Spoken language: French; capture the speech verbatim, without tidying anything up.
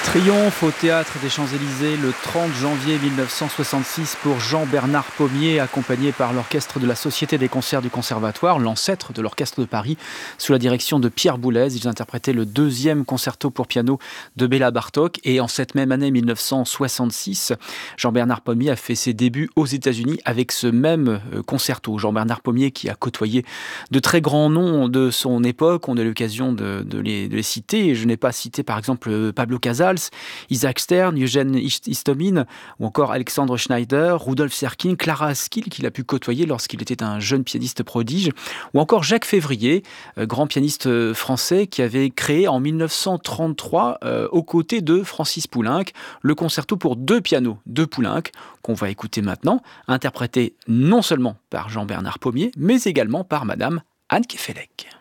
Triomphe au Théâtre des Champs-Élysées le trente janvier mille neuf cent soixante-six pour Jean-Bernard Pommier, accompagné par l'orchestre de la Société des concerts du Conservatoire, l'ancêtre de l'orchestre de Paris, sous la direction de Pierre Boulez. Ils interprétaient le deuxième concerto pour piano de Béla Bartók. Et en cette même année mille neuf cent soixante-six, Jean-Bernard Pommier a fait ses débuts aux États-Unis avec ce même concerto. Jean-Bernard Pommier qui a côtoyé de très grands noms de son époque. On a l'occasion de, de, les, de les citer. Je n'ai pas cité par exemple Pablo Casals, Isaac Stern, Eugène Istomin ou encore Alexandre Schneider, Rudolf Serkin, Clara Askill qu'il a pu côtoyer lorsqu'il était un jeune pianiste prodige, ou encore Jacques Février, grand pianiste français qui avait créé en mille neuf cent trente-trois euh, aux côtés de Francis Poulenc le concerto pour deux pianos de Poulenc qu'on va écouter maintenant, interprété non seulement par Jean-Bernard Pommier mais également par Madame Anne Kefelec.